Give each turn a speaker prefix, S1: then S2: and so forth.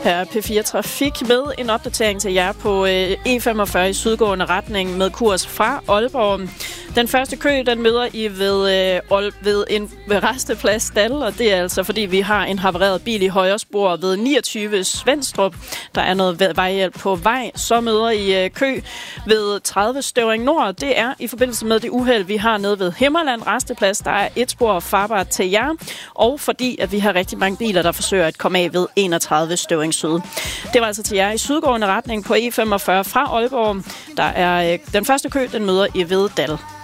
S1: Her er P4 Trafik med en opdatering til jer på E45 i sydgående retning med kurs fra Aalborg. Den første kø, den møder I ved Rasteplads Stald, og det er altså fordi vi har en havareret bil i højre spor ved 29 Svendstrup. Der er noget vejhjælp på vej. Så møder I kø ved 30 Støvring Nord. Det er i forbindelse med det uheld, vi har nede ved Himmerland Rasteplads. Der er et spor farbart til jer, og fordi at vi har rigtig mange biler, der forsøger at komme af ved 31 Støvring Syd. Det var altså til jer i sydgående retning på E45 fra Aalborg. Der er den første kø, den møder I ved Dal.